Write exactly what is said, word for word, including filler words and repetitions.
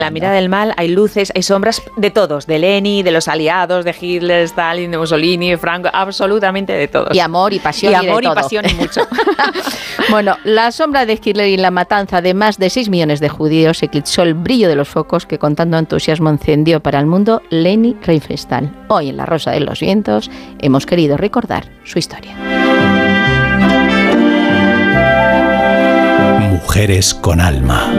La mirada del mal, hay luces, hay sombras de todos, de Lenin, de los aliados, de Hitler, Stalin, de Mussolini, Franco, absolutamente de todos. Y amor y pasión y, y amor de todo. y pasión y mucho. Bueno, la sombra de Hitler y la matanza de más de seis millones de judíos eclipsó el brillo de los focos que con tanto entusiasmo encendió para el mundo Leni Riefenstahl. Hoy en La Rosa de los Vientos hemos querido recordar su historia. Mujeres con alma.